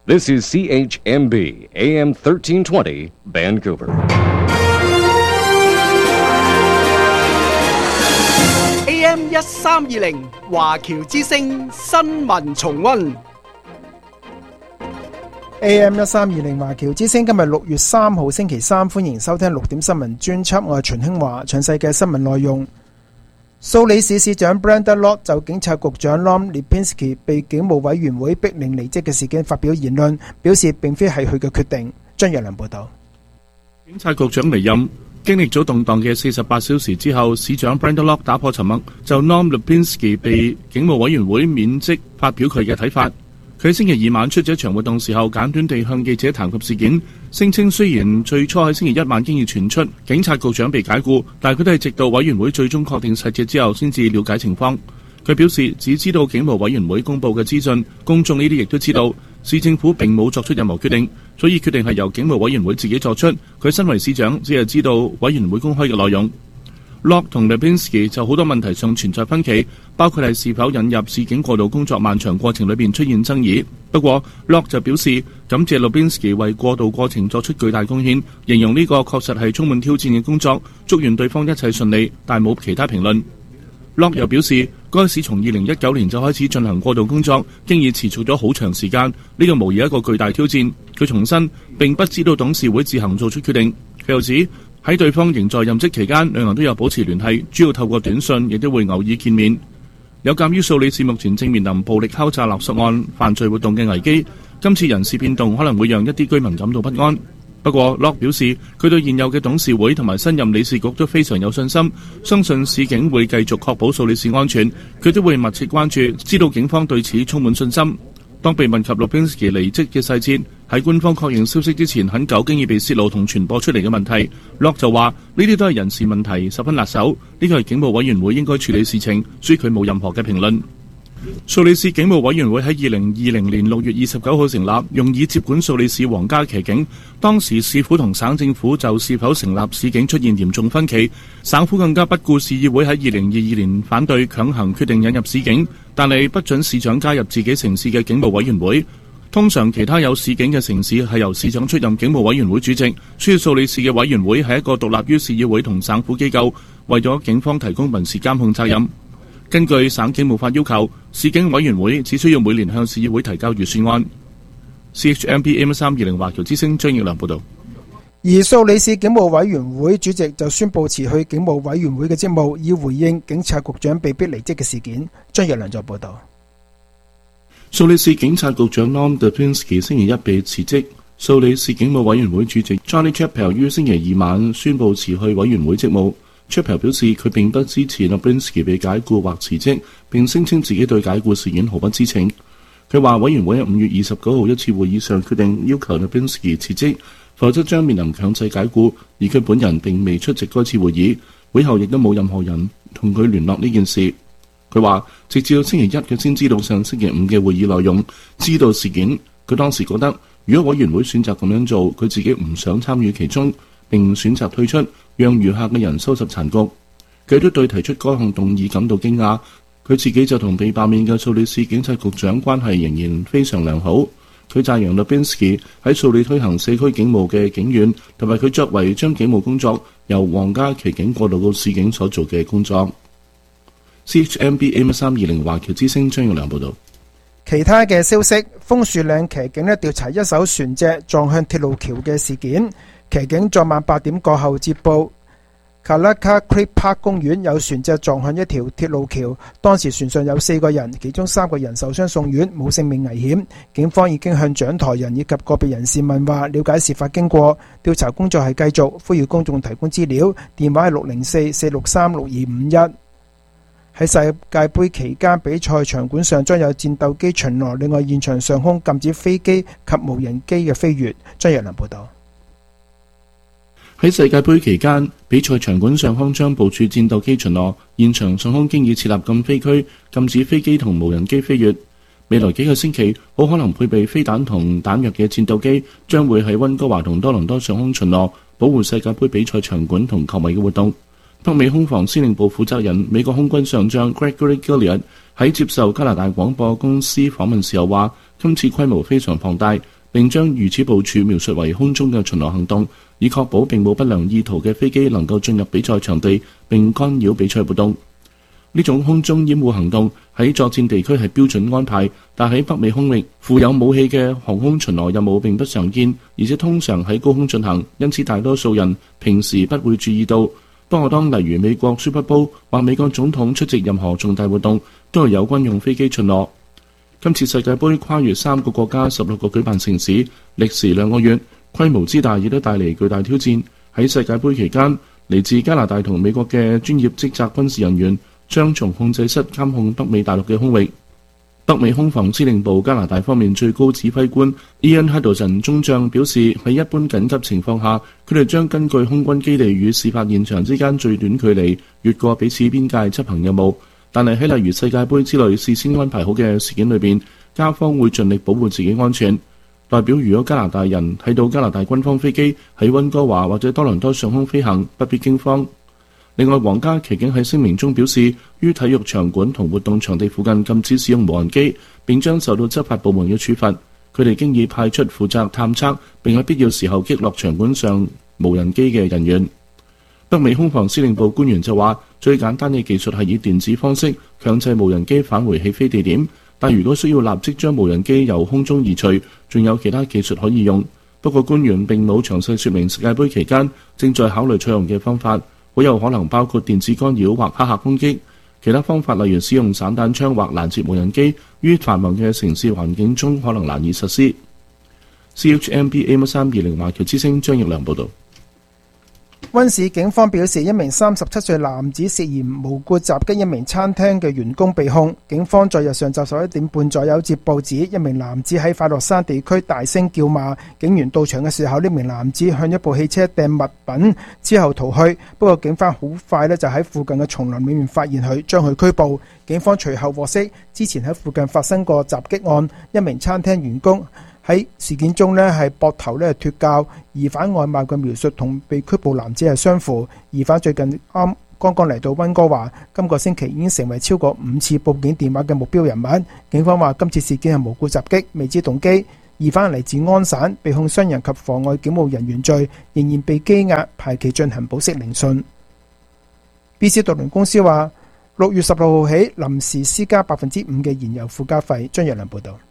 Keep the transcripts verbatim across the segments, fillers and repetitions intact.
This is C H M B, A M thirteen twenty, Vancouver. A M 一三二零華僑之聲新聞重溫。 A M 一三二零華僑之聲今日六月三號星期三，歡迎收聽六點新聞專輯，我係秦興華。詳細嘅新聞內容：蘇黎世市長 Brenda Lott 就警察局長 Norm Lipinski 被警務委員會逼令離職嘅事件發表言論，表示並非係佢嘅決定。張若良報道。 警察局長離任經歷咗動盪嘅四十八小時之後，市長 Brenda Lott 打破沉默，就 Norm Lipinski 被警務委員會免職發表佢嘅睇法。佢星期二晚出咗一場活動時候，簡短地向記者談及事件，聲稱雖然最初喺星期一晚經已傳出警察局長被解僱，但係佢都係直到委員會最終確定細節之後先至了解情況。佢表示只知道警務委員會公佈嘅資訊，公眾呢啲亦都知道，市政府並冇作出任何決定，所以決定係由警務委員會自己作出。佢身為市長，只係知道委員會公開嘅內容。Lott 同 Lipinski 就好多問題上存在分歧，包括係是否引入市警過渡工作漫長過程裏邊出現爭議。不過 Lott 就表示感謝 Lipinski 為過渡過程作出巨大貢獻，形容呢個確實係充滿挑戰嘅工作，祝願對方一切順利，但冇其他評論。Lott 又表示該市從二零一九年就開始進行過渡工作，經已持續咗好長時間，呢個無疑一個巨大挑戰。佢重申並不知道董事會自行做出決定。佢又指喺對方仍在任職期間，兩人都有保持聯繫，主要透過短信，亦都會偶爾見面。有鑑於蘇黎世目前正面臨暴力敲詐勒索案犯罪活動嘅危機，今次人事變動可能會讓一啲居民感到不安。不過 Lott 表示佢對現有嘅董事會同埋新任理事局都非常有信心，相信市警會繼續確保蘇黎世安全。佢都會密切關注，知道警方對此充滿信心。當被問及 Lipinski 離職嘅細節，喺官方確認消息之前，很久經已被泄露同傳播出嚟嘅問題， Lott 就話呢啲都係人事問題，十分辣手，呢個係警務委員會應該處理事情，所以佢冇任何嘅評論。蘇黎世警務委員會喺二零二零年六月二十九號成立，用以接管蘇黎世皇家騎警。當時市府同省政府就是否成立市警出現嚴重分歧，省府更加不顧市議會喺二零二二年反對強行決定引入市警，但係不准市長加入自己城市嘅警務委員會。通常其他有市警嘅城市係由市長出任警務委員會主席，所以蘇黎世嘅委員會係一個獨立於市議會同省府機構，為咗警方提供民事監控責任。根據省警務法要求，市警委員會只需要每年向市議會提交預算案。C H M B A M 三二零華僑之聲張奕良報道。 而蘇黎世警務委員會主席就宣布辭去警務委員會嘅職務，以回應警察局長被逼離職嘅事件。張奕良就報道。 蘇黎世警察局長 Norm Lipinski 星期一被辭職，蘇黎世警務委員會主席 Charlie Chappell 於星期二晚宣布辭去委員會職務。Chappell 表示佢並不支持 Lipinski 被解僱或辭職，並聲稱自己對解僱事件毫不知情。佢話委員會喺五月二十九號一次會議上決定要求 Lipinski 辭職，否則將面臨強制解僱，而佢本人並未出席該次會議，會後亦都冇任何人同佢聯絡呢件事。佢話直至到星期一佢先知道上星期五嘅會議內容，知道事件。佢當時覺得如果委員會選擇咁樣做，佢自己唔想參與其中，並選擇退出，讓餘下嘅人收拾殘局。佢都對提出該項動議感到驚訝。佢自己就同被罷免嘅蘇黎世警察局長關係仍然非常良好。佢讚揚 Lipinski 喺蘇黎推行社區警務嘅警員，同埋佢作為將警務工作由皇家騎警過渡到市警所做嘅工作。C H M B A M 三二零華僑之聲張耀良報道。 其他嘅消息，楓樹嶺騎警咧調查一艘船隻撞向鐵路橋嘅事件。騎警昨晚八點過後接報 Kalaka Creek Park 公園有船隻撞向一條鐵路橋，當時船上有四個人，其中三個人受傷送院，冇性命危險。警方已經向掌舵人以及個別人士問話，了解事發經過。調查工作係繼續，呼籲公眾提供資料，電話係六零四四六三六二五一。喺世界盃期間，比賽場館上將有戰鬥機巡邏，另外現場上空禁止飛機及無人機嘅飛越。張日良報道。 喺世界盃期間，比賽場館上空將部署戰鬥機巡邏，現場上空經已設立禁飛區，禁止飛機同無人機飛越。未來幾個星期，好可能配備飛彈同彈藥嘅戰鬥機將會喺溫哥華同多倫多上空巡邏，保護世界盃比賽場館同球迷嘅活動。北美空防司令部負責人美國空軍上將 Gregory Gilliard 喺接受加拿大廣播公司訪問時候話，今次規模非常龐大， 並將如此部署描述為空中嘅巡邏行動，以確保並冇不良意圖嘅飛機能夠進入比賽場地並干擾比賽活動。呢種空中掩護行動喺作戰地區係標準安排，但喺北美空域負有武器嘅航空巡邏任務並不常見，而且通常喺高空進行，因此大多數人平時不會注意到。不過當例如美國 Super Bowl 或美國總統出席任何重大活動，都係有軍用飛機巡邏。今次世界盃跨越三個國家十六個舉辦城市，歷時兩個月，規模之大亦都帶嚟巨大挑戰。喺世界盃期間，嚟自加拿大同美國嘅專業職責軍事人員將從控制室監控北美大陸嘅空域。北美空防司令部加拿大方面最高指揮官 Ian Haddon 中將表示，喺一般緊急情況下，佢哋將根據空軍基地與事發現場之間最短距離越過彼此邊界執行任務。但係喺例如世界盃之類事先安排好嘅事件裏邊，加方會盡力保護自己安全。代表如果加拿大人睇到加拿大軍方飛機喺溫哥華或者多倫多上空飛行，不必驚慌。另外，皇家騎警喺聲明中表示，於體育場館同活動場地附近禁止使用無人機，並將受到執法部門嘅處罰。佢哋經已派出負責探測並喺必要時候擊落場館上無人機嘅人員。北美空防司令部官員就話，最簡單嘅技術係以電子方式強制無人機返回起飛地點，但如果需要立即將無人機由空中移除，仲有其他技術可以用。不過官員並冇詳細說明世界盃期間正在考慮採用嘅方法，好有可能包括電子干擾或黑客攻擊。其他方法例如使用散彈槍或攔截無人機，於繁忙嘅城市環境中可能難以實施。C H M B A 三二零華僑之聲張奕良報道。 溫市警方表示，一名三十七歲男子涉嫌無故襲擊一名餐廳嘅員工被控。警方在日上晝十一點半左右接報指，一名男子喺快樂山地區大聲叫罵，警員到場嘅時候，呢名男子向一部汽車掟物品之後逃去。不過警方好快呢就喺附近嘅叢林裏面發現佢，將佢拘捕。警方隨後獲悉，之前喺附近發生過襲擊案，一名餐廳員工喺事件中呢係膊頭呢脫臼，疑犯外貌嘅描述同被拘捕男子係相符。疑犯最近啱剛剛嚟到溫哥華，今個星期已經成為超過五次報警電話嘅目標人物。警方話今次事件係無故襲擊，未知動機。疑犯嚟自安省，被控傷人及妨礙警務人員罪，仍然被羈押，排期進行保釋聆訊。B C 渡輪公司話六月十六號起臨時施加百分之五嘅燃油附加費。張日良報道。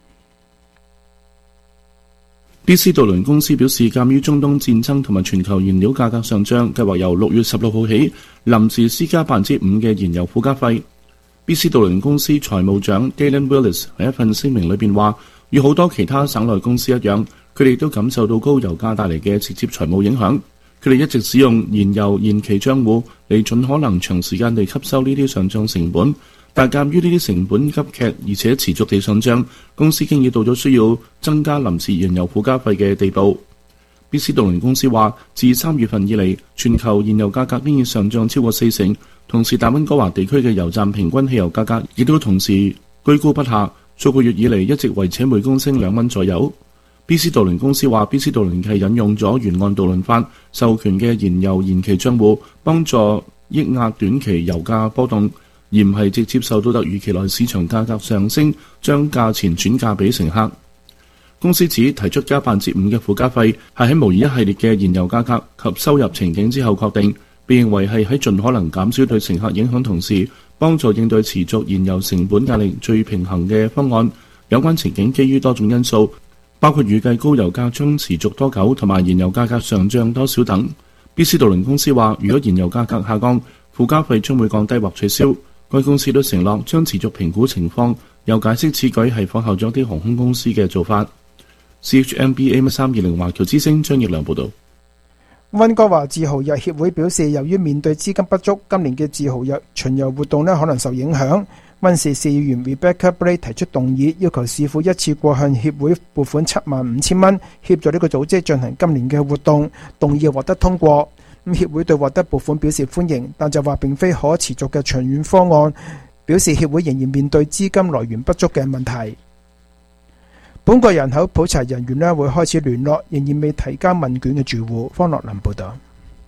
B C 渡輪公司表示，鑑於中東戰爭同埋全球燃料價格上漲，計劃由六月十六號起臨時施加百分之五嘅燃油附加費。B C 渡輪公司財務長 Galen Willis 喺一份聲明裏邊話，與好多其他省內公司一樣，佢哋都感受到高油價帶嚟嘅直接財務影響。佢哋一直使用燃油延期帳戶嚟盡可能長時間地吸收呢啲上漲成本。但鑑於呢啲成本急劇而且持續地上漲，公司經已到咗需要增加臨時燃油附加費嘅地步。B C 渡輪公司話，自三月份以嚟，全球燃油價格已經上漲超過四成，同時大溫哥華地區嘅油站平均汽油價格亦都同時居高不下，數個月以嚟一直維持每公升兩蚊左右。B C 渡輪公司話 ，B C 渡輪係引用咗沿岸渡輪法授權嘅燃油延期帳戶，幫助抑壓短期油價波動，而唔係直接受到突如其來市場價格上升，將價錢轉嫁俾乘客。公司指提出加百分之五嘅附加費係喺模擬一系列嘅燃油價格及收入情景之後確定，被認為係喺盡可能減少對乘客影響同時，幫助應對持續燃油成本壓力最平衡嘅方案。有關情景基於多種因素，包括預計高油價將持續多久同埋燃油價格上漲多少等。B C 渡輪公司話，如果燃油價格下降，附加費將會降低或取消。該公司都承諾將持續評估情況，又解釋此舉係仿效咗啲航空公司嘅做法。C H M B A 三二零華僑之聲張奕良報道。 溫哥華自豪日協會表示，由於面對資金不足，今年嘅自豪日巡遊活動呢可能受影響。溫市市議員 Rebecca Blake 提出動議，要求市府一次過向協會撥款七萬五千蚊，協助呢個組織進行今年嘅活動。動議獲得通過。咁協會對獲得撥款表示歡迎，但就話並非可持續嘅長遠方案，表示協會仍然面對資金來源不足嘅問題。本國人口普查人員呢會開始聯絡仍然未提交問卷嘅住戶。方樂林報道。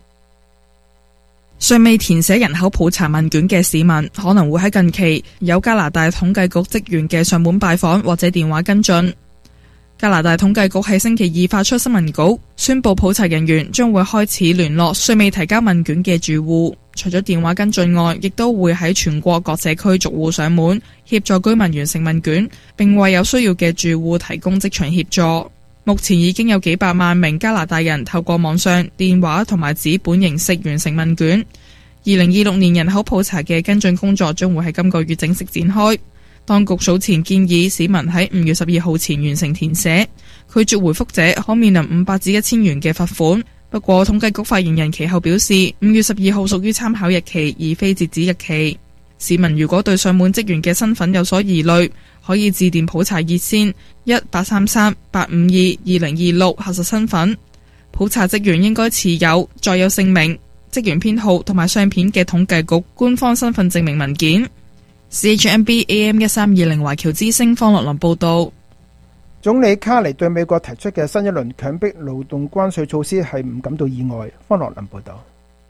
尚未填寫人口普查問卷嘅市民可能會喺近期有加拿大統計局職員嘅上門拜訪或者電話跟進。 加拿大統計局喺星期二發出新聞稿，宣布普查人員將會開始聯絡尚未提交問卷嘅住戶，除咗電話跟進外，亦都會喺全國各社區逐戶上門，協助居民完成問卷，並為有需要嘅住戶提供職場協助。目前已經有幾百萬名加拿大人透過網上、電話同埋紙本形式完成問卷。二零二六年人口普查嘅跟進工作將會喺今個月正式展開。當局早前建議市民喺五月十二號前完成填寫，拒絕回覆者可面臨五百至一千元嘅罰款。不過統計局發言人其後表示，五月十二號屬於參考日期，而非截止日期。市民如果對上門職員嘅身份有所疑慮，可以致電普查熱線一八三三八五二二零二六核實身份。普查職員應該持有載有姓名、職員編號同埋相片嘅統計局官方身份證明文件。C H M B A M 一三二零華僑之聲方樂林報道。 總理卡尼對美國提出嘅新一輪強迫勞動關稅措施係唔感到意外。方樂林報道。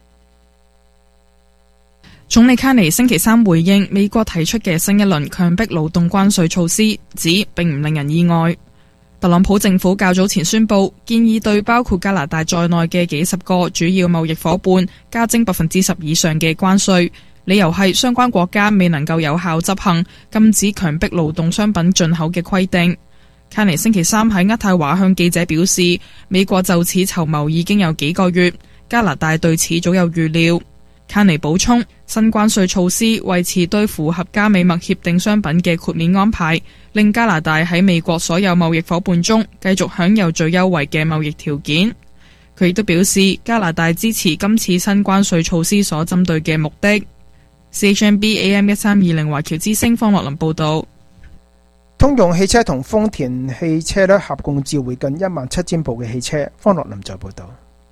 總理卡尼星期三回應美國提出嘅新一輪強迫勞動關稅措施，指並唔令人意外。特朗普政府較早前宣布，建議對包括加拿大在內嘅幾十個主要貿易夥伴加徵百分之十以上嘅關稅。理由係相關國家未能夠有效執行禁止強迫勞動商品進口嘅規定。卡尼星期三喺渥太華向記者表示，美國就此籌謀已經有幾個月，加拿大對此早有預料。卡尼補充，新關稅措施維持對符合加美墨協定商品嘅豁免安排，令加拿大喺美國所有貿易夥伴中繼續享有最優惠嘅貿易條件。佢亦都表示，加拿大支持今次新關稅措施所針對嘅目的。C H M B A M 一三二零華僑之聲方樂林報道。 通用汽車同豐田汽車咧合共召回近一萬七千部嘅汽車。方樂林就報道。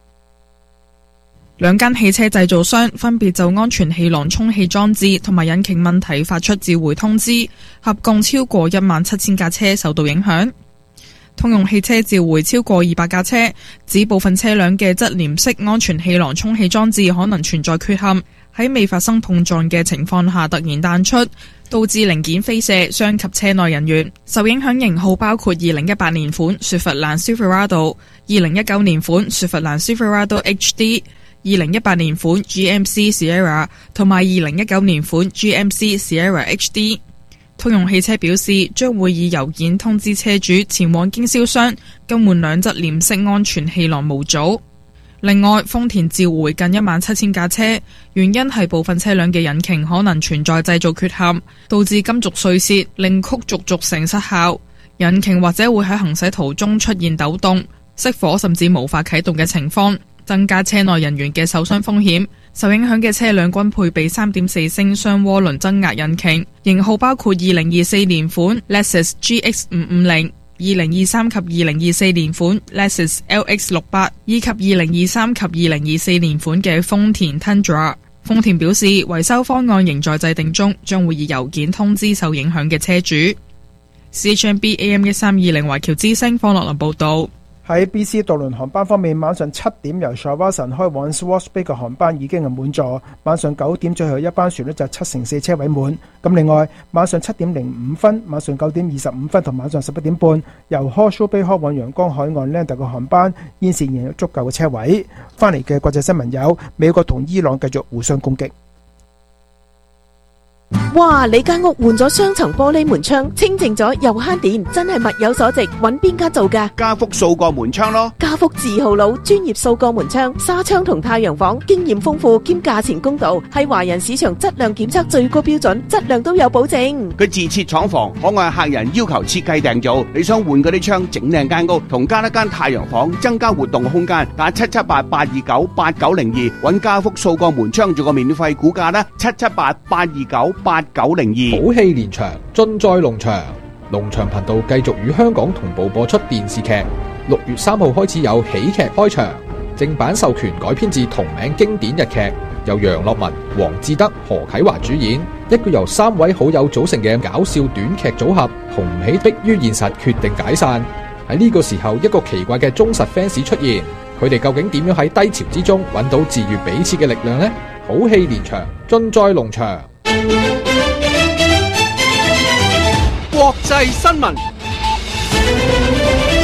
兩間汽車製造商分別就安全氣囊充氣裝置同埋引擎問題發出召回通知，合共超過一萬七千架車受到影響。通用汽車召回超過二百架車，指部分車輛嘅側簾式安全氣囊充氣裝置可能存在缺陷，喺未發生碰撞嘅情況下突然彈出，導致零件飛射，傷及車內人員。受影響型號包括二零一八年款雪佛蘭 Silverado、二零一九年款雪佛蘭 Silverado H D、二零一八年款 G M C Sierra 同埋二零一九年款 G M C Sierra H D。通用汽車表示，將會以郵件通知車主前往經銷商更換兩側簾式安全氣囊模組。另外，豐田召回近一萬七千架車，原因係部分車輛嘅引擎可能存在製造缺陷，導致金屬碎屑，令曲軸軸承失效，引擎或者會喺行駛途中出現抖動、熄火甚至無法啟動嘅情況，增加車內人員嘅受傷風險。受影響嘅車輛均配備 三點四 升雙渦輪增壓引擎，型號包括二零二四年款 Lexus G X 五五零、二零二三及二零二四年款 Lexus L X 六百，以及二零二三及二零二四年款嘅豐田 Tundra。豐田表示，維修方案仍在制定中，將會以郵件通知受影響嘅車主。C H M B A M 一三二零華僑之聲方樂林報道。 喺 B C 渡輪航班方面，晚上七點由 Shawinigan 開往 Swartz Bay 嘅航班已經係滿座，晚上九點最後一班船呢就七成四車位滿。咁另外，晚上七點零五分、晚上九點二十五分同晚上十一點半由 Horseshoe Bay 開往陽光海岸 Lander 嘅航班，現時仍有足夠嘅車位。翻嚟嘅國際新聞有：美國同伊朗繼續互相攻擊。 哇！你間屋換咗雙層玻璃門窗，清淨咗又慳電，真係物有所值。揾邊間做㗎？ 家福數個門窗咯。 家福字號佬，專業數個門窗、紗窗同太陽房，經驗豐富兼價錢公道，係華人市場質量檢測最高標準，質量都有保證。 佢自設廠房，可按客人要求設計訂造。你想換嗰啲窗，整靚間屋，同加一間太陽房，增加活動空間。打七七八八二九八九零二，揾家福數個門窗做個免費估價啦。七七八八二九八九零二。 好戲連場，盡在農場。農場頻道繼續與香港同步播出電視劇。六月三號開始有喜劇開場，正版授權改編自同名經典日劇，由楊樂文、黃志德、何啟華主演，一個由三位好友組成嘅搞笑短劇組合，紅唔起迫於現實決定解散。喺呢個時候，一個奇怪嘅忠實 fans 出現，佢哋究竟點樣喺低潮之中揾到治癒彼此嘅力量呢？好戲連場，盡在農場。 國際新聞。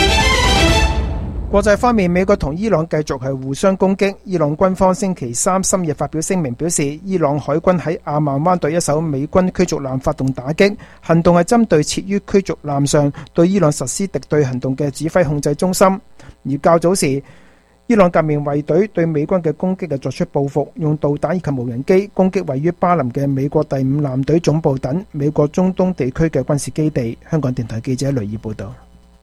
國際方面，美國同伊朗繼續係互相攻擊。伊朗軍方星期三深夜發表聲明，表示伊朗海軍喺阿曼灣對一艘美軍驅逐艦發動打擊，行動係針對設於驅逐艦上對伊朗實施敵對行動嘅指揮控制中心。而較早時，伊朗革命衛隊對美軍嘅攻擊係作出報復，用導彈以及無人機攻擊位於巴林嘅美國第五艦隊總部等美國中東地區嘅軍事基地。香港電台記者雷爾報道。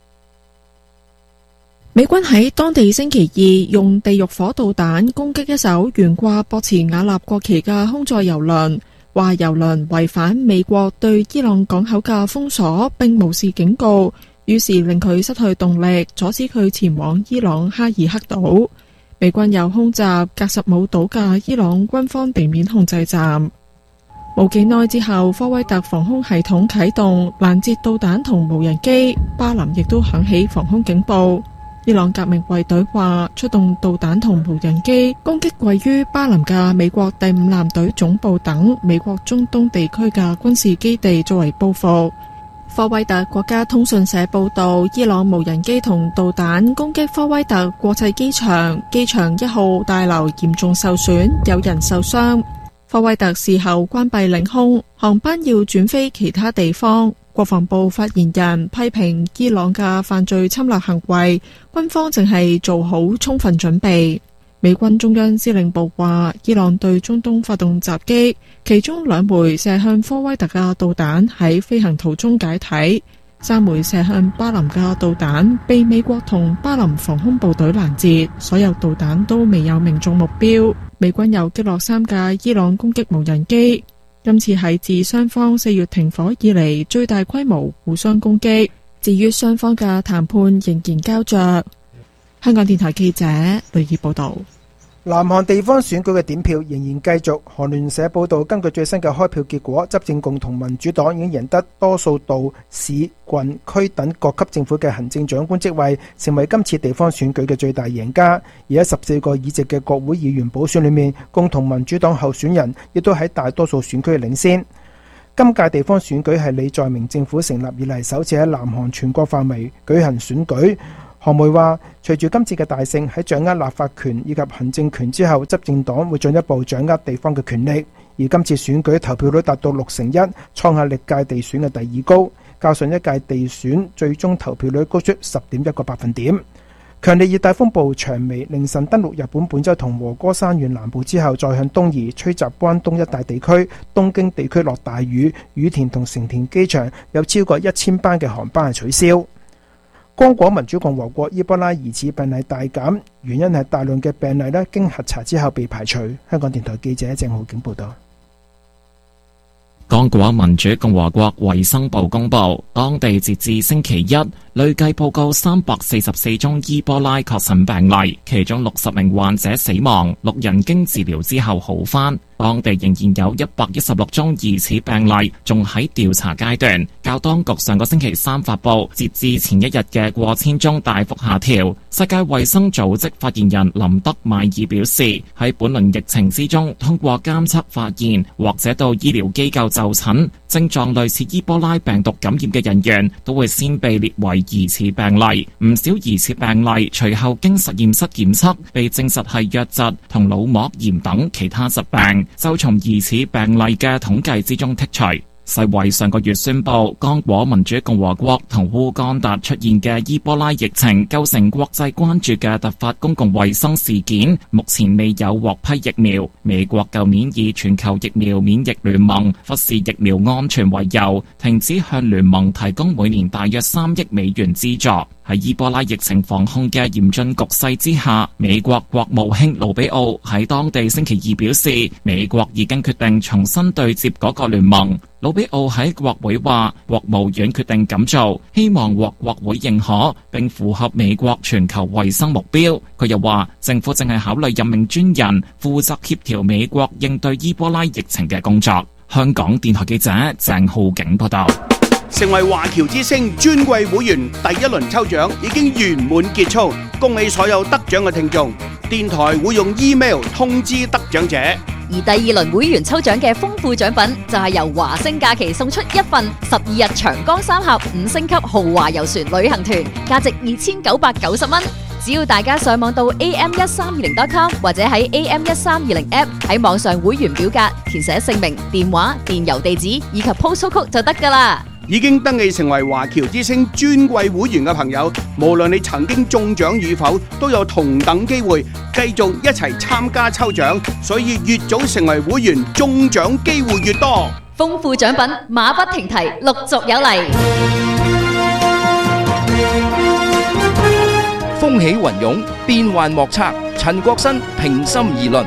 美軍喺當地星期二用地獄火導彈攻擊一艘懸掛博茨瓦納國旗嘅空載油輪，話油輪違反美國對伊朗港口嘅封鎖，並無視警告，於是令佢失去動力，阻止佢前往伊朗哈爾克島。美軍又空襲格什姆島嘅伊朗軍方地面控制站。冇幾耐之後，科威特防空系統啟動攔截導彈同無人機，巴林亦都響起防空警報。伊朗革命衛隊話出動導彈同無人機攻擊位於巴林嘅美國第五艦隊總部等美國中東地區嘅軍事基地作為報復。科威特國家通訊社報道，伊朗無人機同導彈攻擊科威特國際機場，機場一號大樓嚴重受損，有人受傷。科威特事後關閉領空，航班要轉飛其他地方。國防部發言人批評伊朗嘅犯罪侵略行為，軍方淨係做好充分準備。美軍中央司令部話，伊朗對中東發動襲擊，其中兩枚射向科威特嘅導彈喺飛行途中解體，三枚射向巴林嘅導彈被美國同巴林防空部隊攔截，所有導彈都未有命中目標。美軍又擊落三架伊朗攻擊無人機。今次係自雙方四月停火以嚟最大規模互相攻擊。至於雙方嘅談判仍然膠着。香港電台記者雷爾報道。 南韓地方選舉嘅點票仍然繼續。韓聯社報道，根據最新嘅開票結果，執政共同民主黨已經贏得多數道市、郡、區等各級政府嘅行政長官職位，成為今次地方選舉嘅最大贏家。而喺十四個議席嘅國會議員補選裏面，共同民主黨候選人亦都喺大多數選區領先。今屆地方選舉係李在明政府成立以嚟首次喺南韓全國範圍舉行選舉。韓媒話，隨住今次嘅大勝，喺掌握立法權以及行政權之後，執政黨會進一步掌握地方嘅權力。而今次選舉投票率達到六成一，創下歷屆地選嘅第二高，較上一屆地選最終投票率高出十點一個百分點。強烈熱帶風暴長眉凌晨登陸日本本州同和歌山縣南部之後，再向東移，吹襲關東一帶地區，東京地區落大雨，羽田同成田機場有超過一千班嘅航班係取消。剛果民主共和國伊波拉疑似病例大減，原因係大量嘅病例咧經核查之後被排除。香港電台記者鄭浩景報道。 剛果民主共和國衛生部公布，當地截至星期一累計報告三百四十四宗伊波拉確診病例，其中六十名患者死亡，六人經治療之後好返。當地仍然有一百一十六宗疑似病例仲喺調查階段，較當局上個星期三發布截至前一日嘅過千宗大幅下調。世界衛生組織發言人林德邁爾表示，喺本輪疫情之中，通過監測發現或者到醫療機構就診，症狀類似伊波拉病毒感染嘅人員都會先被列為疑似病例。唔少疑似病例隨後經實驗室檢測，被證實係瘧疾同腦膜炎等其他疾病，就從疑似病例嘅統計之中剔除。世衛上個月宣布，剛果民主共和國同烏干達出現嘅伊波拉疫情構成國際關注嘅突發公共衛生事件，目前未有獲批疫苗。美國舊年以全球疫苗免疫聯盟忽視疫苗安全為由，停止向聯盟提供每年大約三億美元資助。喺伊波拉疫情防控嘅嚴峻局勢之下，美國國務卿盧比奧喺當地星期二表示，美國已經決定重新對接嗰個聯盟。盧比奧喺國會話，國務院決定咁做，希望獲國會認可，並符合美國全球衛生目標。佢又話，政府正係考慮任命專人負責協調美國應對伊波拉疫情嘅工作。香港電台記者鄭浩景報道。 成為華僑之星尊貴會員第一輪抽獎已經圓滿結束，恭喜所有得獎嘅聽眾。電台會用 email 通知得獎者。 而第二輪會員抽獎嘅豐富獎品就係由華星假期送出一份十二日長江三峽五星級豪華遊船旅行團，價值二千九百九十蚊。 只要大家上網到 A M 一三二零 dot com 或者喺 A M 一三二零 app 喺網上會員表格填寫姓名、電話、電郵地址以及 postal code 就得㗎啦。 已經登記成為華僑之星尊貴會員嘅朋友，無論你曾經中獎與否，都有同等機會繼續一齊參加抽獎，所以越早成為會員，中獎機會越多。 豐富獎品馬不停蹄，陸續有嚟。 風起雲湧，變幻莫測。陳國新平心而論。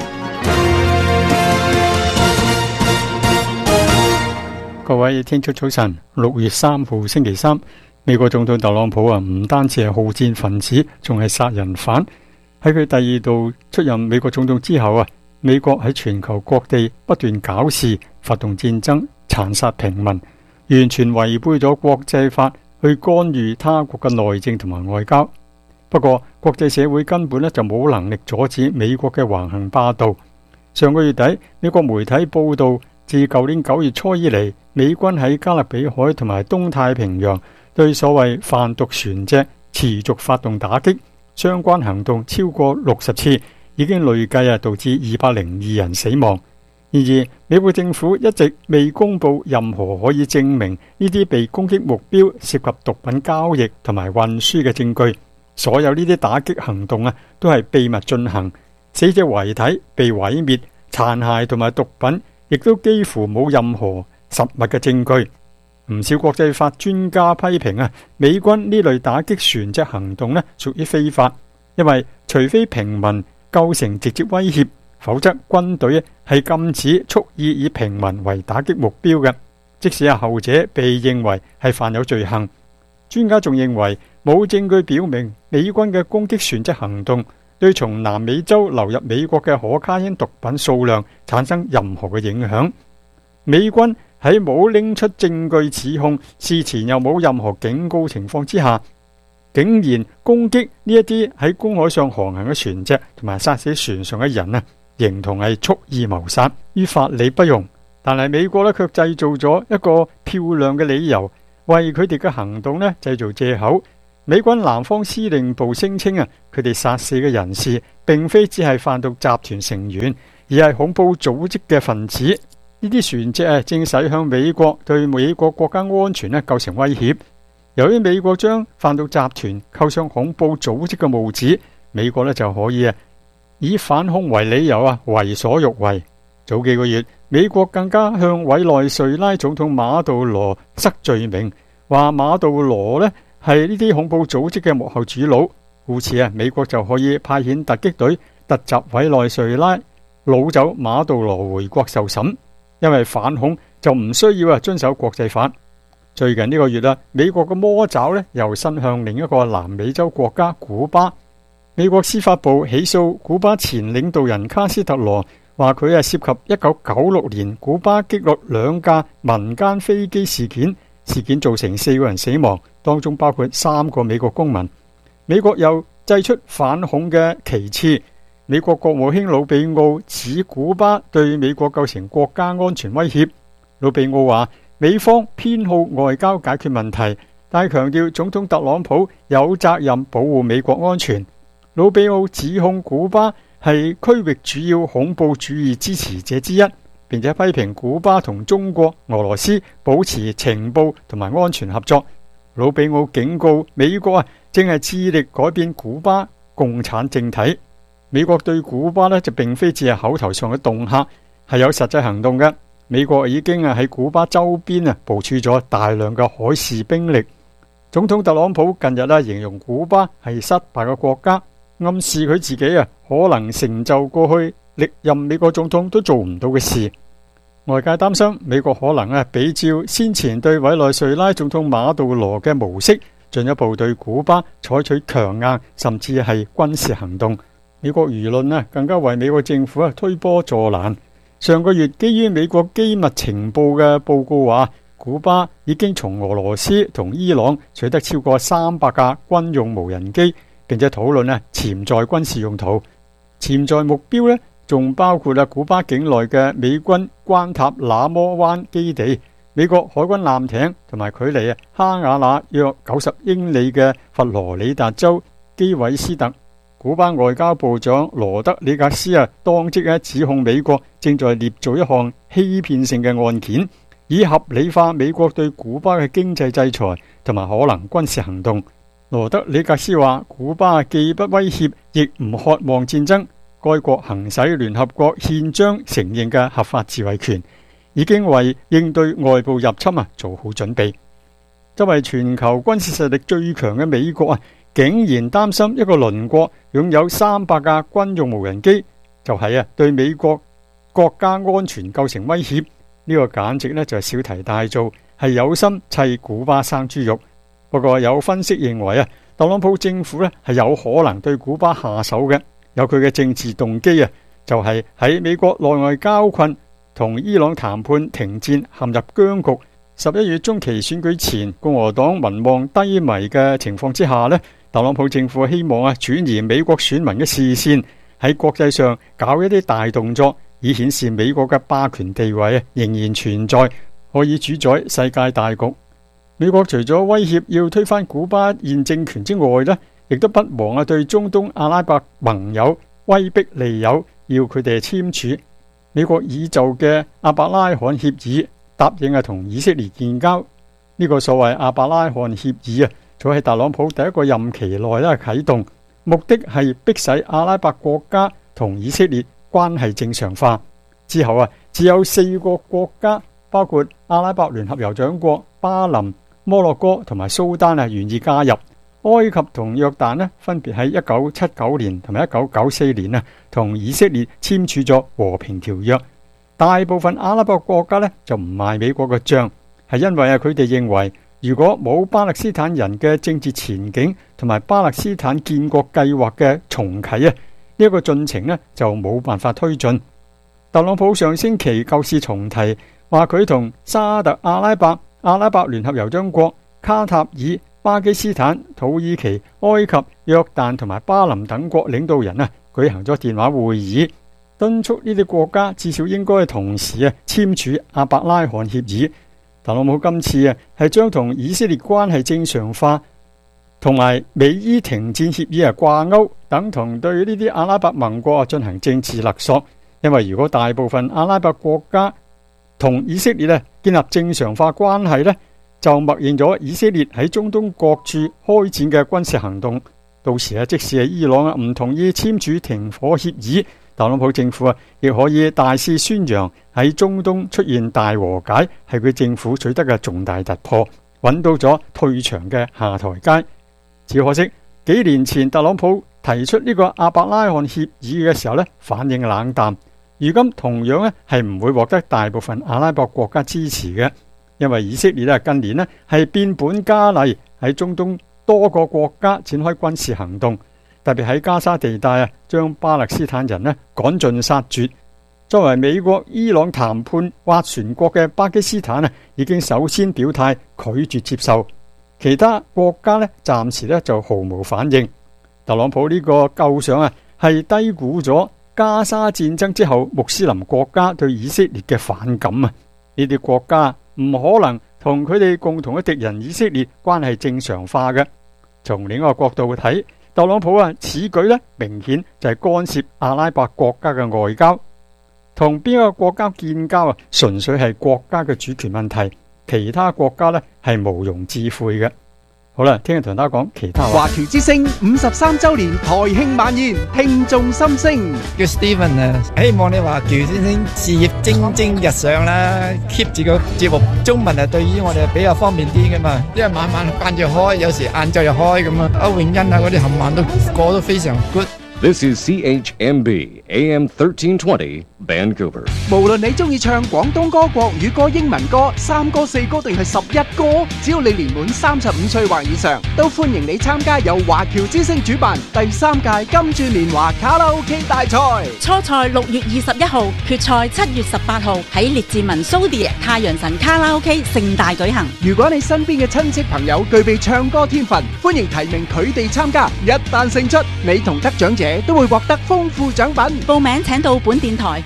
各位聽眾早晨，六月三號星期三，美國總統特朗普啊，唔單止係好戰分子，仲係殺人犯。喺佢第二度出任美國總統之後啊，美國喺全球各地不斷搞事，發動戰爭，殘殺平民，完全違背咗國際法，去干預他國嘅內政同埋外交。不過國際社會根本咧就冇能力阻止美國嘅橫行霸道。上個月底，美國媒體報道，自舊年九月初以嚟，美軍喺加勒比海同埋東太平洋對所謂販毒船隻持續發動打擊，相關行動超過六十次，已經累計啊導致二百零二人死亡。然而，美國政府一直未公布任何可以證明呢啲被攻擊目標涉及毒品交易同埋運輸嘅證據。所有呢啲打擊行動啊，都係秘密進行，死者遺體被毀滅，殘骸同埋毒品亦都幾乎冇任何實物嘅證據。唔少國際法專家批評啊，美軍呢類打擊船隻行動呢屬於非法，因為除非平民構成直接威脅，否則軍隊係禁止蓄意以平民為打擊目標嘅，即使係後者被認為係犯有罪行。專家仲認為冇證據表明美軍嘅攻擊船隻行動對從南美洲流入美國嘅可卡因毒品數量產生任何嘅影響。美軍喺冇拎出證據指控，事前又冇任何警告情況之下，竟然攻擊呢一啲喺公海上航行嘅船隻，同埋殺死船上嘅人啊，形同係蓄意謀殺，於法理不容。但係美國呢，卻製造咗一個漂亮嘅理由，為佢哋嘅行動呢製造借口。美軍南方司令部聲稱啊，佢哋殺死嘅人士並非只係販毒集團成員，而係恐怖組織嘅分子。呢啲船隻啊，正駛向美國，對美國國家安全呢構成威脅。由於美國將販毒集團扣上恐怖組織嘅帽子，美國呢就可以啊以反恐為理由啊為所欲為。早幾個月，美國更加向委內瑞拉總統馬杜羅塞罪名，話馬杜羅呢係呢啲恐怖組織嘅幕後主腦，故此啊，美國就可以派遣突擊隊突襲委內瑞拉，擄走馬杜羅回國受審。因為反恐就唔需要啊遵守國際法。最近呢個月啊，美國嘅魔爪呢又伸向另一個南美洲國家古巴。美國司法部起訴古巴前領導人卡斯特羅，話佢係涉及一九九六年古巴擊落兩架民間飛機事件，事件造成四個人死亡，當中包括三個美國公民。美國又祭出反恐嘅旗幟。美國國務卿魯比奧指古巴對美國構成國家安全威脅。魯比奧話美方偏好外交解決問題，但係強調總統特朗普有責任保護美國安全。魯比奧指控古巴係區域主要恐怖主義支持者之一，並且批評古巴同中國、俄羅斯保持情報同埋安全合作。魯比奧警告美國啊，正係致力改變古巴共產政體。美國對古巴呢就並非只係口頭上嘅恫嚇，係有實際行動嘅。美國已經啊喺古巴周邊啊部署咗大量嘅海事兵力。總統特朗普近日啊形容古巴係失敗嘅國家，暗示佢自己啊可能成就過去歷任美國總統都做唔到嘅事。外界擔心美國可能啊比照先前對委內瑞拉總統馬杜羅嘅模式，進一步對古巴採取強硬甚至係軍事行動。美國輿論呢更加為美國政府啊推波助瀾。上個月基於美國機密情報嘅報告話，古巴已經從俄羅斯同伊朗取得超過三百架軍用無人機，並且討論呢潛在軍事用途。潛在目標呢仲包括啊古巴境內嘅美軍關塔那摩灣基地、美國海軍艦艇，同埋距離啊哈瓦那約九十英里嘅佛羅里達州基韋斯特古巴外交部長羅德里格斯啊，當即啊指控美國正在捏造一項欺騙性嘅案件，以合理化美國對古巴嘅經濟制裁同埋可能軍事行動。羅德里格斯話，古巴既不威脅，亦唔渴望戰爭，該國行使聯合國憲章承認嘅合法自衛權，已經為應對外部入侵啊做好準備。作為全球軍事實力最強嘅美國啊，竟然擔心一個鄰國擁有三百架軍用無人機，就係啊對美國國家安全構成威脅。呢個簡直呢就係小題大做，係有心砌古巴生豬肉。不過有分析認為啊，特朗普政府呢係有可能對古巴下手嘅，有佢嘅政治動機啊，就係喺美國內外交困同伊朗談判停戰陷入僵局，十一月中期選舉前共和黨民望低迷嘅情況之下呢，特朗普政府希望啊轉移美國選民嘅視線，喺國際上搞一啲大動作，以顯示美國嘅霸權地位啊仍然存在，可以主宰世界大局。美國除咗威脅要推翻古巴現政權之外呢，亦都不忘啊對中東阿拉伯盟友威逼利誘，要佢哋簽署美國已就嘅阿伯拉罕協議，答應啊同以色列建交。呢、這個所謂阿伯拉罕協議啊，早喺特朗普第一個任期內咧啟動，目的係迫使阿拉伯國家同以色列關係正常化。之後啊，只有四個國家，包括阿拉伯聯合酋長國、巴林、摩洛哥同埋蘇丹啊，願意加入。埃及同約旦呢，分別喺一九七九年同埋一九九四年啊，同以色列簽署咗和平條約。大部分阿拉伯國家呢，就唔賣美國嘅賬，係因為啊，佢哋認為如果冇巴勒斯坦人嘅政治前景同埋巴勒斯坦建國計劃嘅重啟啊，呢、這、一個進程呢，就冇辦法推進。特朗普上星期舊事重提，話佢同沙特阿拉伯、阿拉伯聯合酋長國、卡塔爾、巴基斯坦、土耳其、埃及、約旦同埋巴林等國領導人啊，舉行咗電話會議，敦促呢啲國家至少應該同時啊簽署阿伯拉罕協議。特朗普今次啊係將同以色列關係正常化同埋美伊停戰協議啊掛鈎，等同對呢啲阿拉伯盟國啊進行政治勒索。因為如果大部分阿拉伯國家同以色列咧建立正常化關係呢，就默認咗以色列喺中東各處開展嘅軍事行動。到時啊，即使係伊朗啊唔同意簽署停火協議，特朗普政府啊亦可以大肆宣揚喺中東出現大和解係佢政府取得嘅重大突破，揾到咗退場嘅下台階。只可惜幾年前特朗普提出呢個阿伯拉罕協議嘅時候呢，反應冷淡。如今同樣咧係唔會獲得大部分阿拉伯國家支持嘅，因為以色列咧近年咧係變本加厲喺中東多個國家展開軍事行動，特別喺加沙地帶啊，將巴勒斯坦人咧趕盡殺絕。作為美國伊朗談判斡旋國嘅巴基斯坦啊，已經首先表態拒絕接受，其他國家咧暫時咧就毫無反應。特朗普呢個構想啊，係低估咗加沙戰爭之後穆斯林國家對以色列嘅反感啊！呢啲國家唔可能同佢哋共同嘅敵人以色列關係正常化嘅。從另一個角度睇，特朗普啊此舉呢明顯就係干涉阿拉伯國家嘅外交，同邊一個國家建交啊，純粹係國家嘅主權問題，其他國家呢係毋庸置喙嘅。好啦，聽日同大家講其他話。 華僑之聲五十三周年台慶晚宴，聽眾心聲。 叫 Steven 啊，希望你華僑先生事業蒸蒸日上啦 ，keep 住個節目中文啊，對於我哋比較方便啲噶嘛，因為晚晚晏晝開，有時晏晝又開咁啊。歐永欣啊嗰啲冚唪唥都個個都非常 good。 This is C H M B A M thirteen twenty Vancouver。 無論你中意唱廣東歌、國語歌、英文歌、三歌、四歌定係十一歌，只要你年滿三十五歲或以上，都歡迎你參加由華僑之聲主辦第三屆金鑽年華卡拉 OK 大賽。 初賽六月二十一號，決賽七月十八號喺列治文蘇迪太陽神卡拉 OK 盛大舉行。 如果你身邊嘅親戚朋友具備唱歌天分，歡迎提名佢哋參加。一旦勝出，你同得獎者都會獲得豐富獎品。 報名請到本電台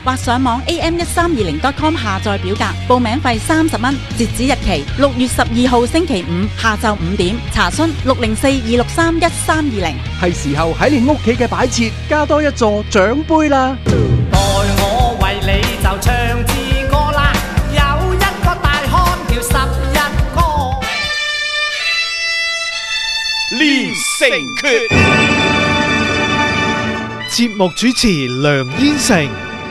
或上網 A M 一三二零 dot com 下載表格，報名費三十蚊，截止日期六月十二號星期五下晝五點。查詢六零四二六三一三二零。 係時候喺你屋企嘅擺設加多一座獎杯啦！ 待我為你就唱支歌啦，有一個大漢叫十一哥， 練成訣。節目主持梁燕成。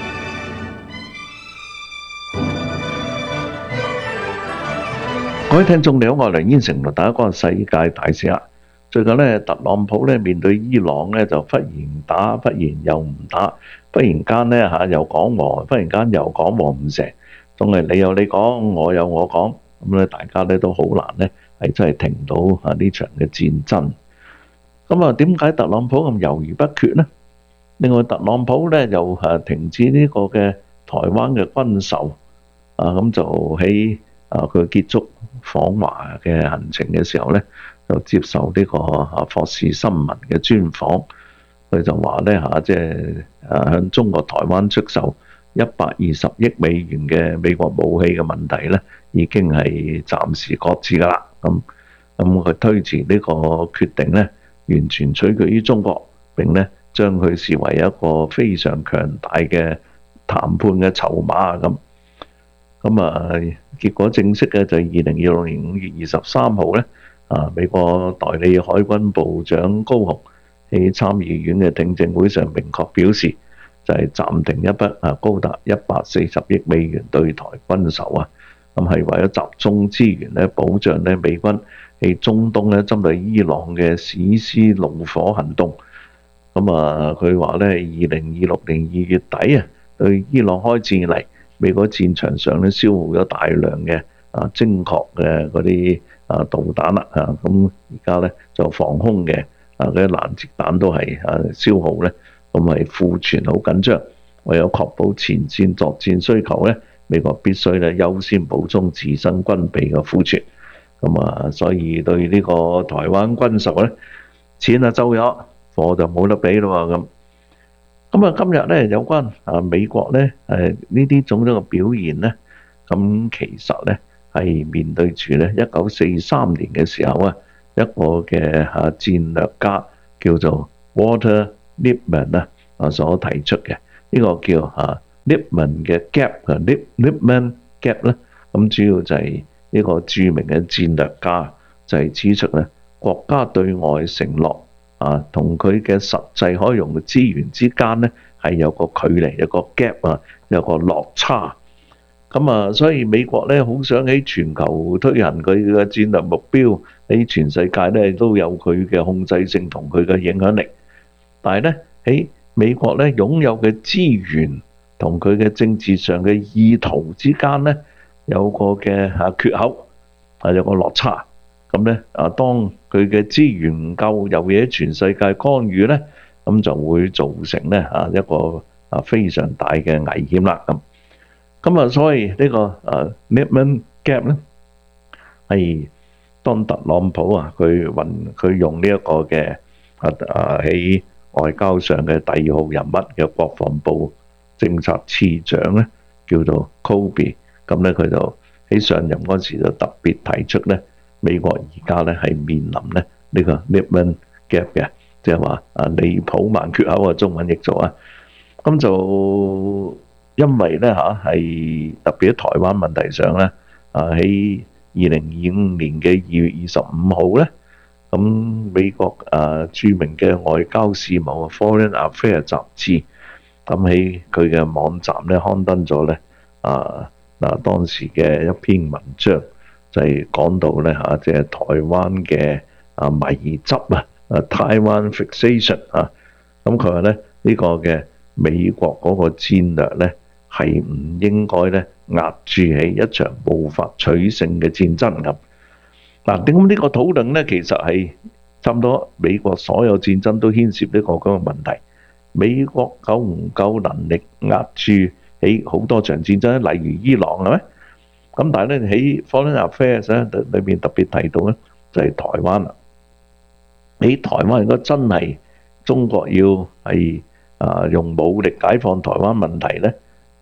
各位聽眾你好，我係梁燕成，同大家講下世界大事啦。最近咧，特朗普咧面對伊朗咧就忽然打，忽然又唔打，忽然間咧嚇又講和，忽然間又講和唔成，仲係你有你講，我有我講，咁咧大家咧都好難咧係真係停到啊呢場嘅戰爭。咁啊，點解特朗普咁猶豫不決呢？另外，特朗普咧又誒停止呢個嘅台灣嘅軍售啊，咁就喺啊佢結束訪華嘅行程嘅時候咧，就接受呢個啊霍士新聞嘅專訪，佢就話咧嚇，即係誒向中國台灣出售一百二十億美元嘅美國武器嘅問題咧，已經係暫時擱置㗎啦。咁咁佢推遲呢個決定咧，完全取決於中國，並咧將佢視為一個非常強大嘅談判嘅籌碼咁。咁啊，結果正式嘅就係二零二六年五月二十三號咧，啊美國代理海軍部長高雄喺參議院嘅聽證會上明確表示，就係暫停一筆啊高達一百四十億美元對台軍售啊，咁係為咗集中資源咧，保障咧美軍喺中東咧針對伊朗嘅史詩怒火行動。咁啊，佢話咧，二零二六年二月底啊，對伊朗開戰以嚟，美國戰場上咧消耗咗大量嘅啊精確嘅嗰啲啊導彈啦啊，咁而家咧就防空嘅啊嗰啲攔截彈都係啊消耗咧，咁係庫存好緊張，為咗確保前線作戰需求咧，美國必須咧優先補充自身軍備嘅庫存。咁啊，所以對呢個台灣軍售咧，錢啊收咗，貨就冇得俾咯喎咁。咁啊，今日咧有關啊美國咧誒呢啲種種嘅表現咧，咁其實咧係面對住咧一九四三年嘅時候啊，一個嘅嚇戰略家叫做 Walter Lippmann 啊啊所提出嘅呢個叫嚇 Lippmann 嘅 gap 啊 Lippmann gap 咧，咁主要就係呢個著名嘅戰略家就係指出咧國家對外承諾啊，同佢嘅實際可以用嘅資源之間咧，係有個距離，有個 gap 啊，有個落差。咁啊，所以美國咧好想喺全球推行佢嘅戰略目標，喺全世界咧都有佢嘅控制性同佢嘅影響力。但係咧喺美國咧擁有嘅資源同佢嘅政治上嘅意圖之間咧，有個嘅啊缺口，係有個落差。咁咧啊，當佢嘅資源唔夠，又嘢全世界干預咧，咁就會造成咧啊一個啊非常大嘅危險啦。咁咁啊，所以呢個啊 Lippmann gap 咧係當特朗普啊佢運佢用呢一個嘅啊啊喺外交上嘅第二號人物嘅國防部政策次長咧，叫做 Kobe。咁咧佢就喺上任嗰時就特別提出咧，美國而家咧係面臨咧呢個 Lippmann gap 嘅，即係話啊利普曼缺口啊，中文譯做啊。咁就因為咧嚇係特別喺台灣問題上咧，啊喺二零二五年嘅二月二十五號咧，咁美國啊著名嘅外交事務 Foreign Affairs 雜誌，咁喺佢嘅網站咧刊登咗咧啊嗱當時嘅一篇文章。就係講到咧嚇，即係台灣嘅啊迷執啊，啊 Taiwan fixation 啊，咁佢話咧呢個嘅美國嗰個戰略咧係唔應該咧壓住喺一場無法取勝嘅戰爭咁。嗱，點解呢個討論咧其實係差唔多美國所有戰爭都牽涉呢個咁嘅問題。美國夠唔夠能力壓住喺好多場戰爭咧？例如伊朗係咪？咁但係咧喺 Foreign Affairs 咧裏邊特別提到咧就係台灣啦。喺台灣如果真係中國要係啊用武力解放台灣問題咧，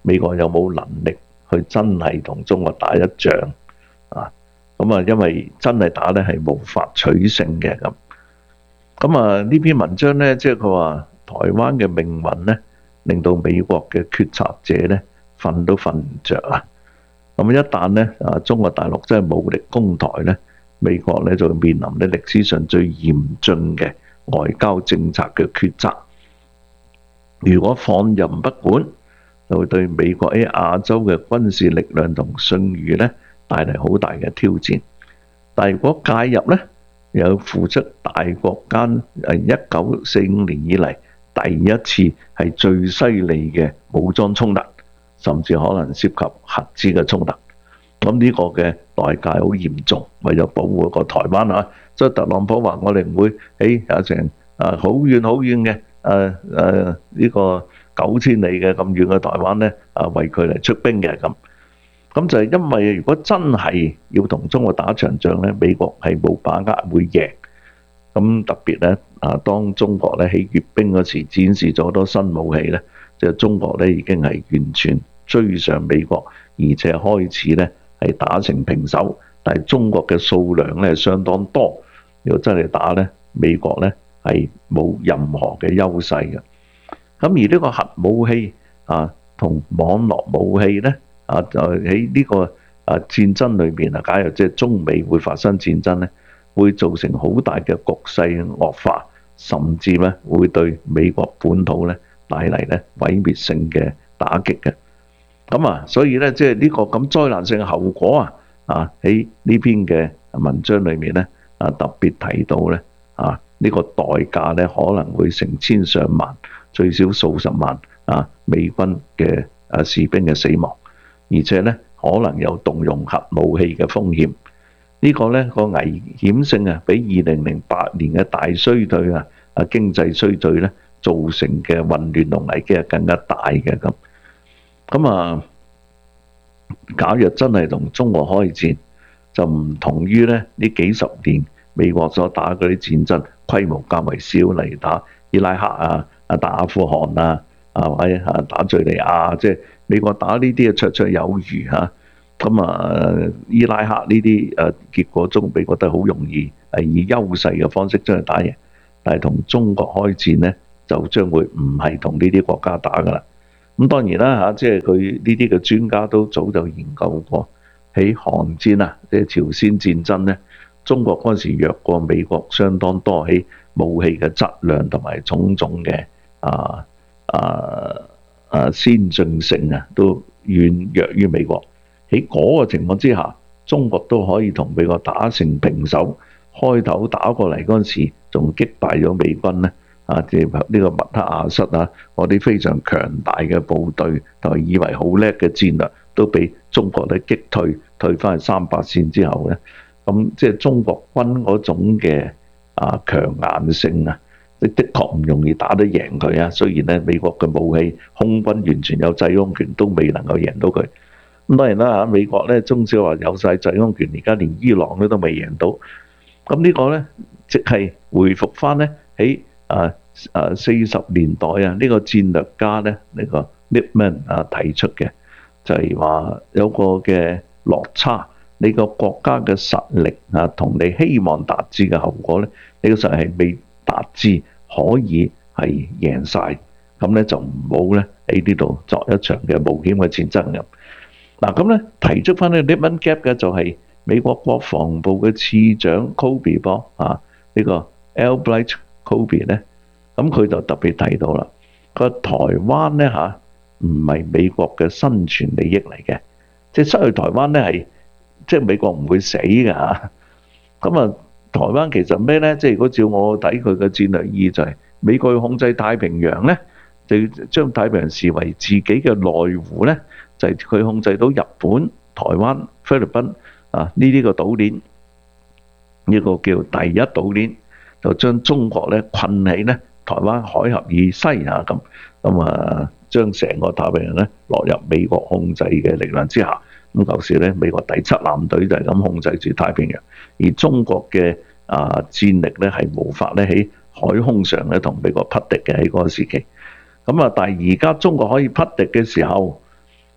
美國有冇能力去真係同中國打一仗啊？咁啊，因為真係打咧係無法取勝嘅咁。咁啊，呢篇文章咧，即係佢話台灣嘅命運咧，令到美國嘅決策者咧瞓都瞓唔着啊！咁一旦咧啊，中國大陸真係武力攻台咧，美國咧就會面臨咧歷史上最嚴峻嘅外交政策嘅抉擇。如果放任不管，就會對美國喺亞洲嘅軍事力量同信譽咧帶嚟好大嘅挑戰。但係如果介入咧，又要付出大國間誒一九四五年以嚟第一次係最犀利嘅武裝衝突，甚至可能涉及核子嘅衝突。咁呢個嘅代價好嚴重，為咗保護個台灣啊，所以特朗普話：我哋唔會喺有成啊好遠好遠嘅誒誒呢個九千里嘅咁遠嘅台灣咧啊，為佢嚟出兵嘅咁。咁就係因為如果真係要同中國打場仗咧，美國係冇把握會贏。咁特別咧啊，當中國咧喺閱兵嗰時展示咗好多新武器咧，即係中國咧已經係完全追上美國，而且開始咧係打成平手。但係中國嘅數量咧係相當多，如果真係打咧，美國咧係冇任何嘅優勢嘅。咁而呢個核武器啊同網絡武器咧啊，就喺呢個啊戰爭裏面啊，假如即係中美會發生戰爭咧，會造成好大嘅局勢惡化，甚至咧會對美國本土咧帶嚟咧毀滅性嘅打擊嘅。咁啊，所以咧即係呢個咁災難性嘅後果啊，啊喺呢篇嘅文章裏面咧啊特別提到咧啊呢個代價咧可能會成千上萬，最少數十萬啊美軍嘅啊士兵嘅死亡，而且咧可能有動用核武器嘅風險。呢個咧個危險性啊，比二零零八年嘅大衰退啊、啊經濟衰退咧造成嘅混亂同危機係更加大嘅咁。咁啊，假若真係同中國開戰，就唔同於咧呢幾十年美國所打嗰啲戰爭，規模較為少，例如打伊拉克啊、啊打阿富汗啊、啊或者啊打敍利亞，即係美國打呢啲啊綽綽有餘嚇。咁啊，伊拉克呢啲誒結果中，美國都係好容易係以優勢嘅方式將佢打贏，但係同中國開戰咧，就將會唔係同呢啲國家打噶啦。咁當然啦嚇，即係佢呢啲嘅專家都早就研究過喺韓戰啊，即係朝鮮戰爭咧，中國嗰陣時弱過美國相當多，喺武器嘅質量同埋種種嘅啊啊啊先進性啊，都遠弱於美國。喺嗰個情況之下，中國都可以同美國打成平手。開頭打過嚟嗰陣時，仲擊敗咗美軍咧，啊，即係呢個麥克阿瑟啊，嗰啲非常強大嘅部隊，同埋以為好叻嘅戰略，都俾中國咧擊退，退翻去三八線之後咧，咁即係中國軍嗰種嘅啊強硬性啊，的確唔容易打得贏佢啊。雖然咧美國嘅武器空軍完全有制空權，都未能夠贏到佢。咁當然啦嚇，美國咧中小話有晒制空權，而家連伊朗咧都未贏到。咁呢個咧，即係回復翻咧喺啊啊四十年代啊，呢個戰略家咧呢個 Lippmann 啊提出嘅，就係話有個嘅落差，你個國家嘅實力啊同你希望達至嘅後果咧，呢個實係未達至可以係贏晒。咁咧就唔好咧喺呢度作一場嘅冒險嘅戰爭咁。嗱咁咧提出翻呢個 Lippmann Gap 嘅就係美國國防部嘅次長 Kobe 噃啊，呢個 Albright Kobe 咧，咁佢就特別提到啦，佢話台灣咧嚇唔係美國嘅生存利益嚟嘅，即係失去台灣咧係即係美國唔會死㗎嚇。咁啊，台灣其實咩咧？即係如果照我睇佢嘅戰略意義就係美國要控制太平洋咧，就要將太平洋視為自己嘅內湖咧。就係佢控制到日本、台灣、菲律賓啊呢啲個島鏈，呢個叫第一島鏈，就將中國咧困喺咧台灣海峽以西啊咁，咁啊將成個太平洋咧落入美國控制嘅力量之下。咁舊時咧美國第七艦隊就係咁控制住太平洋，而中國嘅啊戰力咧係無法咧喺海空上咧同美國匹敵嘅喺嗰個時期。咁啊，但係而家中國可以匹敵嘅時候，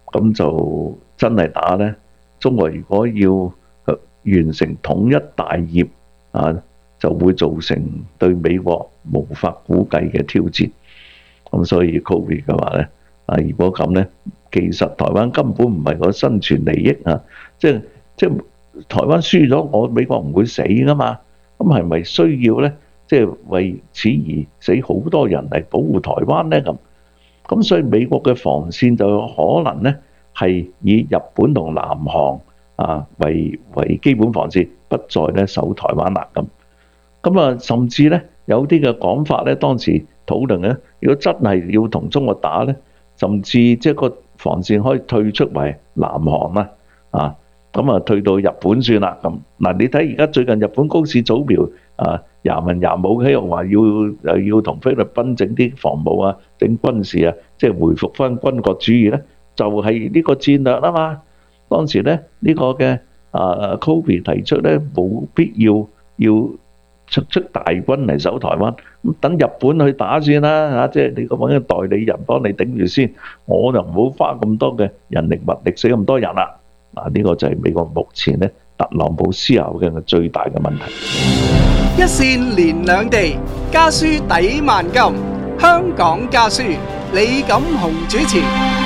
咁就真係打呢，中國如果要完成統一大業啊，就會造成對美國無法估計嘅挑戰。咁所以 Covid 嘅話呢，啊如果咁呢，其實台灣根本唔係個生存利益啊，即係即係台灣輸咗，我美國唔會死噶嘛。咁係咪需要呢？即係為此而死好多人嚟保護台灣呢？咁咁所以美國嘅防線就有可能呢係以日本同南韓啊為為基本防線，不再咧守台灣啦。咁咁啊，甚至呢有啲嘅講法呢，當時討論呢，如果真係要同中國打呢，甚至即係個防線可以退出為南韓啦，啊咁啊退到日本算啦。咁嗱，你睇而家最近日本高市早苗啊，廿文廿武喺度話要誒要同菲律賓整啲防務啊，整軍事啊，即係回復翻軍國主義咧，就係呢個戰略啊嘛。當時咧呢個嘅啊 Kobe 提出咧，冇必要要出出大軍嚟守台灣，咁等日本去打先啦嚇，即係你個揾個代理人幫你頂住先，我就唔好花咁多嘅人力物力死咁多人啦。嗱，呢個就係美國目前咧特朗普思考嘅最大嘅問題。 一線連兩地，家書抵萬金。香港家書，李錦雄主持。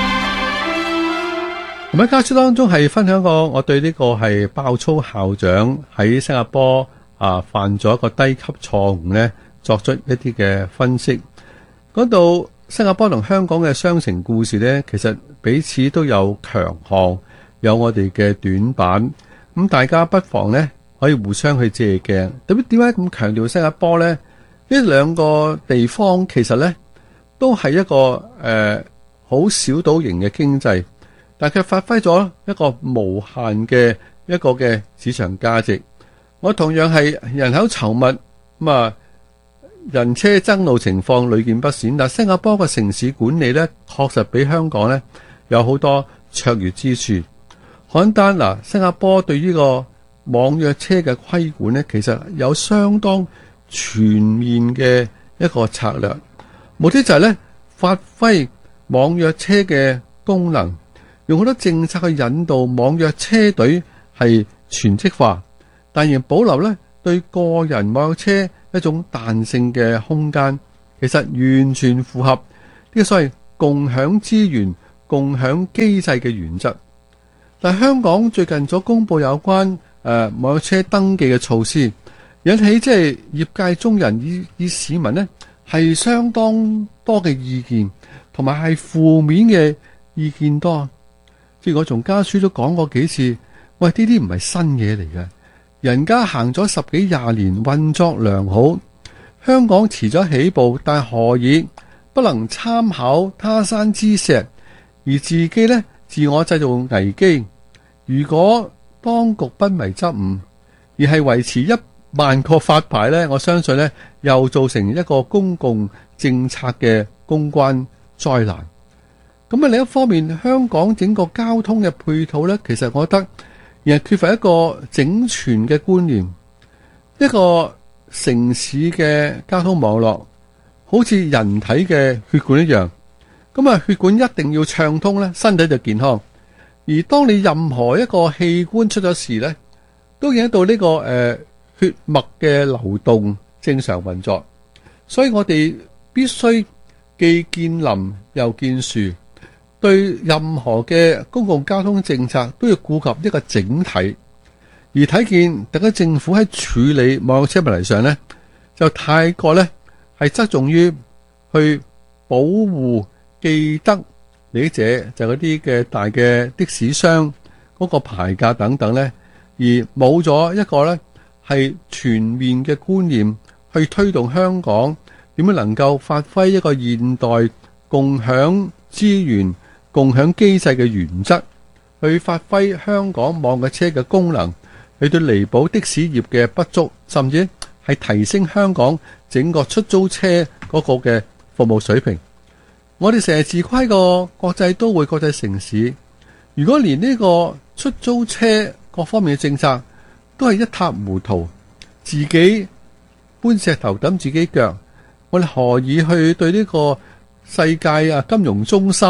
咁喺家書當中係分享過我對呢個係爆粗校長喺新加坡啊犯咗一個低級錯誤呢作出一啲嘅分析。講到新加坡同香港嘅雙城故事呢，其實彼此都有強項，有我哋嘅短板。咁大家不妨呢可以互相去借鏡。咁點解咁強調新加坡呢？呢兩個地方其實呢都係一個誒好小島型嘅經濟，但係佢發揮咗一個無限嘅一個嘅市場價值。我同樣係人口稠密，咁啊人車爭路情況屢見不鮮，但新加坡嘅城市管理呢確實比香港呢有好多卓越之處。簡單嗱，新加坡對呢個網約車嘅規管呢，其實有相當全面嘅一個策略，目的就係咧發揮網約車嘅功能，用好多政策去引導網約車隊係全職化，但仍保留咧對個人網約車一種彈性嘅空間，其實完全符合呢個所謂共享資源、共享機制嘅原則。但香港最近所公布有關誒、呃、網約車登記嘅措施，引起即係業界中人以以市民呢係相當多嘅意見，同埋係負面嘅意見多。即係我從家書都講過幾次，喂，呢啲唔係新嘢嚟嘅，人家行咗十幾廿年，運作良好。香港遲咗起步，但何以不能參考他山之石，而自己呢自我製造危機？如果當局不為執誤，而係維持一萬個發牌呢，我相信呢又造成一個公共政策嘅公關災難。咁啊，另一方面，香港整個交通嘅配套呢，其實我覺得亦係缺乏一個整全嘅觀念。一個城市嘅交通網絡好似人體嘅血管一樣，咁啊，血管一定要暢通呢，身體就健康。而當你任何一個器官出咗事呢，都影響到呢、這個誒、呃、血脈嘅流動正常運作。所以我哋必須既見林又見樹，對任何嘅公共交通政策都要顧及一個整體。而睇見特區政府喺處理網約車問題上呢，就太過呢係側重於去保護既得利益者，就嗰啲嘅大嘅的，的士商嗰個牌價等等呢，而冇咗一個呢係全面嘅觀念去推動香港點樣能夠發揮一個現代共享資源、共享機制嘅原則，去發揮香港網約車嘅功能，去對彌補的士業嘅不足，甚至係提升香港整個出租車嗰個嘅服務水平。我哋成日自誇個國際都會、國際城市，如果連呢個出租車各方面嘅政策都係一塌糊塗，自己搬石頭揼自己腳，我哋何以去對呢個世界啊金融中心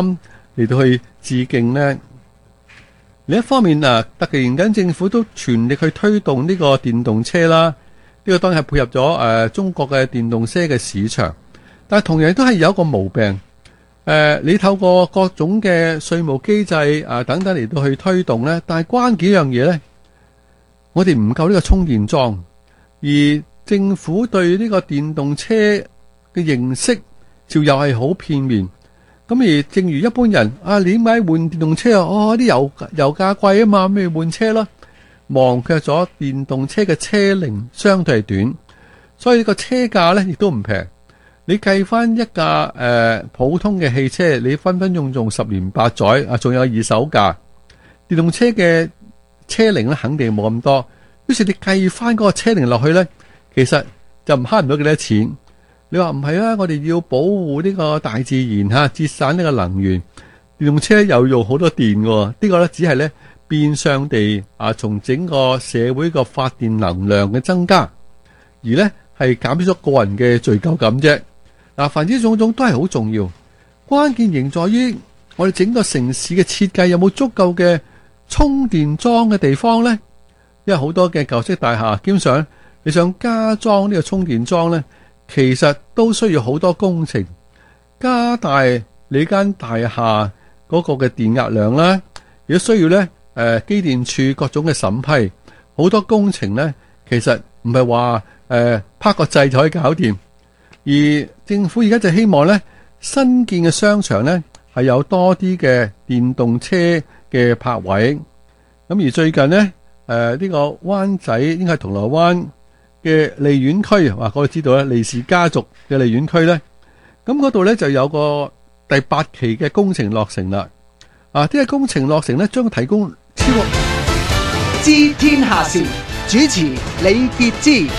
嚟到去致敬呢？另一方面啊，突然間政府都全力去推動呢個電動車啦，呢、這個當然係配合咗誒、呃、中國嘅電動車嘅市場，但係同樣都係有一個毛病，誒、呃、你透過各種嘅稅務機制啊等等嚟到去推動呢，但係關鍵一樣嘢呢，我哋唔夠呢個充電樁，而政府對呢個電動車嘅認識就又係好片面。咁而正如一般人啊，點解換電動車啊？哦，啲油油價貴啊嘛，咪換車咯。忘卻咗電動車嘅車齡相對係短，所以呢個車價咧亦都唔平。你計翻一架誒、呃、普通嘅汽車，你分分鐘用十年八載啊，仲有二手價。電動車嘅車齡咧肯定冇咁多，於是你計翻嗰個車齡落去咧，其實就唔慳唔到幾多錢。你話唔係啊？我哋要保護呢個大自然吓，節省呢個能源。電動車又用好多電嘅，呢個咧只係咧變相地啊，從整個社會個發電能量嘅增加，而咧係減少咗個人嘅罪疚感啫。嗱，凡之種種都係好重要，關鍵仍在於我哋整個城市嘅設計有冇足夠嘅充電樁嘅地方咧？因為好多嘅舊式大廈，基本上你想加裝呢個充電樁咧，其實都需要好多工程，加大你間大廈嗰個嘅電壓量啦，亦都需要咧誒機電處各種嘅審批，好多工程咧其實唔係話誒拍個掣就可以搞掂。而政府而家就希望咧新建嘅商場咧係有多啲嘅電動車嘅泊位。咁而最近咧誒呢、呃這個灣仔應該係銅鑼灣嘅利園區，哇！我哋知道咧，利氏家族嘅利園區咧，咁嗰度咧就有個第八期嘅工程落成啦。啊，呢個工程落成咧，將提供超過知天下事，主持李傑之。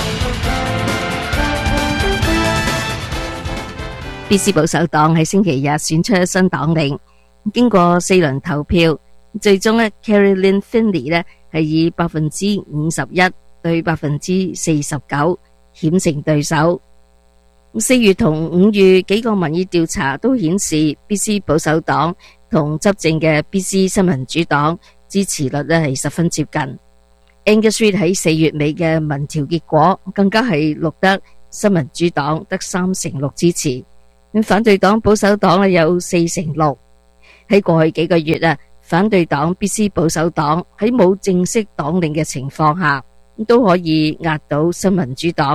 B C 保守黨喺星期日選出新黨領，經過四輪投票，最終咧 Caroline Finley 咧係以百分之五十一對百分之四十九險勝對手。四月同五月幾個民意調查都顯示 B C 保守黨同執政嘅 B C 新民主黨支持率咧係十分接近。Angus Reid 喺四月尾嘅民調結果更加係錄得新民主黨得三成六支持，咁反對黨保守黨咧有四成六。喺過去幾個月啊，反對黨 B C 保守黨喺冇正式黨領嘅情況下，都可以壓倒新民主黨。